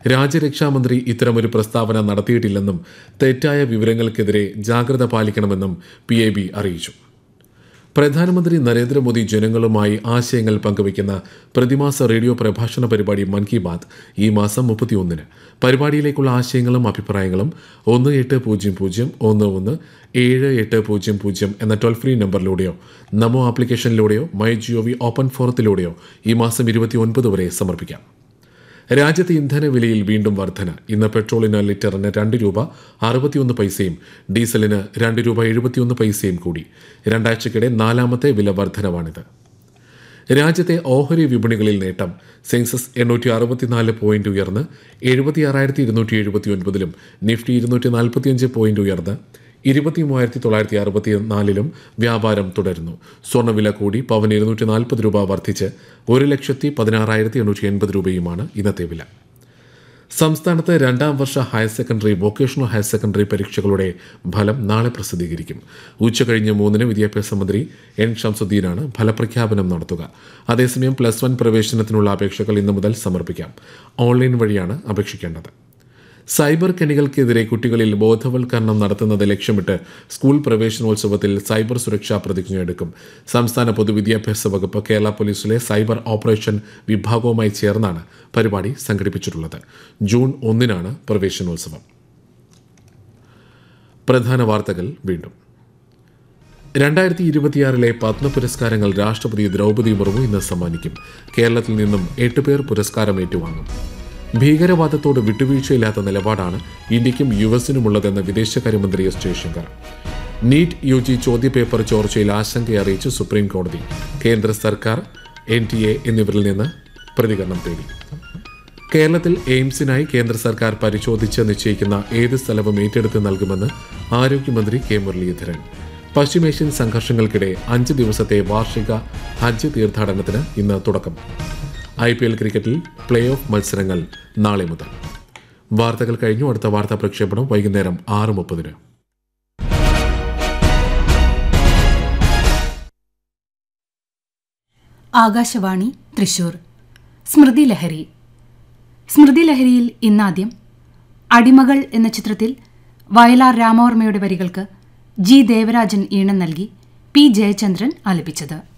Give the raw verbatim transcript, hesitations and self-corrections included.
രാജ്യരക്ഷാമന്ത്രി ഇത്തരമൊരു പ്രസ്താവന നടത്തിയിട്ടില്ലെന്നും തെറ്റായ വിവരങ്ങൾക്കെതിരെ ജാഗ്രത പാലിക്കണമെന്നും പി ഐ ബി അറിയിച്ചു. പ്രധാനമന്ത്രി നരേന്ദ്രമോദി ജനങ്ങളുമായി ആശയങ്ങൾ പങ്കുവയ്ക്കുന്ന പ്രതിമാസ റേഡിയോ പ്രഭാഷണ പരിപാടി മൻ കി ബാത് ഈ മാസം മുപ്പത്തിയൊന്നിന്. പരിപാടിയിലേക്കുള്ള ആശയങ്ങളും അഭിപ്രായങ്ങളും ഒന്ന് എട്ട് പൂജ്യം പൂജ്യം ഒന്ന് ഒന്ന് ഏഴ് എട്ട് പൂജ്യം പൂജ്യം എന്ന toll free നമ്പറിലൂടെയോ Namo ആപ്ലിക്കേഷനിലൂടെയോ my G O V open ഫോറത്തിലൂടെയോ ഈ മാസം ഇരുപത്തിയൊൻപത് വരെ സമർപ്പിക്കാം. രാജ്യത്തെ ഇന്ധന വിലയിൽ വീണ്ടും വർധന. ഇന്ന് പെട്രോളിന് ലിറ്ററിന് രണ്ട് രൂപ അറുപത്തിയൊന്ന് പൈസയും ഡീസലിന് രണ്ട് രൂപ എഴുപത്തിയൊന്ന് പൈസയും കൂടി. രണ്ടാഴ്ചക്കിടെ നാലാമത്തെ വില വർധനവാണിത്. രാജ്യത്തെ ഓഹരി വിപണികളിൽ നേട്ടം. സെൻസസ് എണ്ണൂറ്റി അറുപത്തിനാല് പോയിന്റ് ഉയർന്ന് എഴുപത്തി ആറായിരത്തി ഇരുന്നൂറ്റി എഴുപത്തി ഒൻപതിലും നിഫ്റ്റി ഇരുന്നൂറ്റി നാൽപ്പത്തിയഞ്ച് പോയിന്റ് ഉയർന്ന് ഇരുപത്തി മൂവായിരത്തി തൊള്ളായിരത്തി അറുപത്തി നാലിലും വ്യാപാരം തുടരുന്നു. സ്വർണ്ണവില കൂടി പവന് ഇരുന്നൂറ്റി നാൽപ്പത് രൂപ വർദ്ധിച്ച് ഒരു ലക്ഷത്തി പതിനാറായിരത്തി എണ്ണൂറ്റി എൺപത് രൂപയുമാണ് ഇന്നത്തെ വില. സംസ്ഥാനത്ത് രണ്ടാം വർഷ higher secondary vocational higher secondary പരീക്ഷകളുടെ ഫലം നാളെ പ്രസിദ്ധീകരിക്കും. ഉച്ചകഴിഞ്ഞ് മൂന്നിന് വിദ്യാഭ്യാസ മന്ത്രി എൻ ഷംസുദ്ദീനാണ് ഫലപ്രഖ്യാപനം നടത്തുക. അതേസമയം പ്ലസ് വൺ പ്രവേശനത്തിനുള്ള അപേക്ഷകൾ ഇന്നു മുതൽ സമർപ്പിക്കാം. ഓൺലൈൻ വഴിയാണ് അപേക്ഷിക്കേണ്ടത്. സൈബർ കെണികൾക്കെതിരെ കുട്ടികളിൽ ബോധവൽക്കരണം നടത്തുന്നത് ലക്ഷ്യമിട്ട് സ്കൂൾ പ്രവേശനോത്സവത്തിൽ സൈബർ സുരക്ഷാ പ്രതിജ്ഞയെടുക്കും. സംസ്ഥാന പൊതുവിദ്യാഭ്യാസ വകുപ്പ് കേരള പോലീസിലെ സൈബർ ഓപ്പറേഷൻ വിഭാഗവുമായി ചേർന്നാണ് പരിപാടി സംഘടിപ്പിച്ചിട്ടുള്ളത്. ജൂൺ ഒന്നിനാണ് പ്രവേശനോത്സവം. പ്രധാന വാർത്തകൾ വീണ്ടും. രണ്ടായിരത്തി ഇരുപത്തിയാറിലെ പത്മ പുരസ്കാരങ്ങൾ രാഷ്ട്രപതി ദ്രൗപദി മുർമു ഇന്ന് സമ്മാനിക്കും. കേരളത്തിൽ നിന്നും എട്ട് പേർ പുരസ്കാരം ഏറ്റുവാങ്ങും. ഭീകരവാദത്തോട് വിട്ടുവീഴ്ചയില്ലാത്ത നിലപാടാണ് ഇന്ത്യക്കും യു എസിനുമുള്ളതെന്ന് വിദേശകാര്യമന്ത്രി S Jaishankar. NEET U G ചോദ്യപേപ്പർ ചോർച്ചയിൽ ആശങ്കയറിയിച്ച് സുപ്രീം കോടതി. കേന്ദ്ര സർക്കാർ, എൻ ടി എ എന്നിവരിൽ നിന്ന് പ്രതികരണം തേടി. കേരളത്തിൽ എയിംസിനായി കേന്ദ്ര സർക്കാർ പരിശോധിച്ച് നിശ്ചയിക്കുന്ന ഏത് സ്ഥലവും ഏറ്റെടുത്ത് നൽകുമെന്ന് ആരോഗ്യമന്ത്രി കെ മുരളീധരൻ. പശ്ചിമേഷ്യൻ സംഘർഷങ്ങൾക്കിടെ അഞ്ച് ദിവസത്തെ വാർഷിക ഹജ്ജ് തീർത്ഥാടനത്തിന് ഇന്ന് തുടക്കം. ഐ പി എൽ ക്രിക്കറ്റിൽ പ്ലേ ഓഫ് മത്സരങ്ങൾ നാളെ മുതൽ. വാർത്തകൾ കഴിഞ്ഞു. അടുത്ത വാർത്താ പ്രക്ഷേപണം വൈകുന്നേരം ആറ് മുപ്പതിന്. ആകാശവാണി തൃശൂർ. സ്മൃതി ലഹരി. സ്മൃതി ലഹരിയിൽ ഇന്നാദ്യം അടിമകൾ എന്ന ചിത്രത്തിൽ വയലാർ രാമവർമ്മയുടെ വരികൾക്ക് ജി ദേവരാജൻ ഈണം നൽകി പി ജയചന്ദ്രൻ ആലപിച്ചത്.